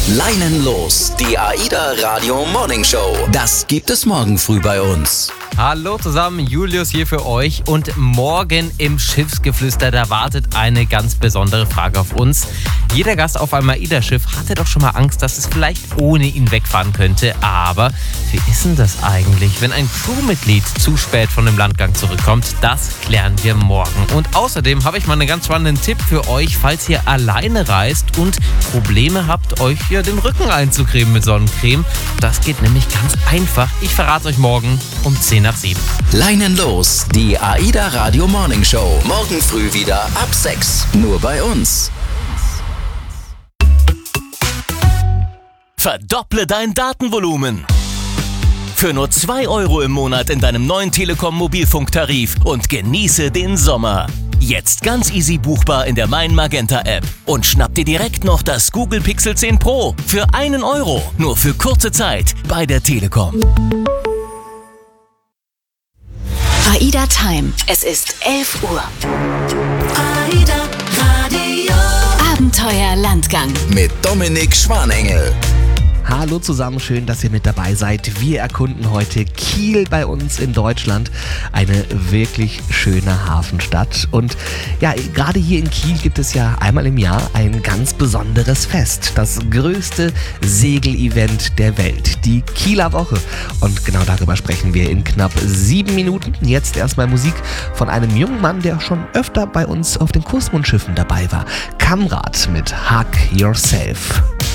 Leinen los, die AIDA Radio Morning Show. Das gibt es morgen früh bei uns. Hallo zusammen, Julius hier für euch und morgen im Schiffsgeflüster, da wartet eine ganz besondere Frage auf uns. Jeder Gast auf einem AIDA-Schiff hatte doch schon mal Angst, dass es vielleicht ohne ihn wegfahren könnte, aber wie ist denn das eigentlich, wenn ein Crewmitglied zu spät von dem Landgang zurückkommt? Das klären wir morgen. Und außerdem habe ich mal einen ganz spannenden Tipp für euch, falls ihr alleine reist und Probleme habt, euch hier den Rücken einzucremen mit Sonnencreme. Das geht nämlich ganz einfach. Ich verrate euch morgen um 10:10. Leinen los, die AIDA Radio Morning Show. Morgen früh wieder ab 6. Nur bei uns. Verdopple dein Datenvolumen. Für nur 2 € im Monat in deinem neuen Telekom-Mobilfunktarif und genieße den Sommer. Jetzt ganz easy buchbar in der Mein Magenta App. Und schnapp dir direkt noch das Google Pixel 10 Pro für 1 €. Nur für kurze Zeit bei der Telekom. AIDA Time. Es ist 11 Uhr. AIDA Radio. Abenteuer Landgang. Mit Dominik Schwanengel. Hallo zusammen, schön, dass ihr mit dabei seid. Wir erkunden heute Kiel bei uns in Deutschland. Eine wirklich schöne Hafenstadt. Und ja, gerade hier in Kiel gibt es ja einmal im Jahr ein ganz besonderes Fest. Das größte Segelevent der Welt, die Kieler Woche. Und genau darüber sprechen wir in knapp 7 Minuten. Jetzt erstmal Musik von einem jungen Mann, der schon öfter bei uns auf den Kursmundschiffen dabei war. Kamrat mit Hug Yourself.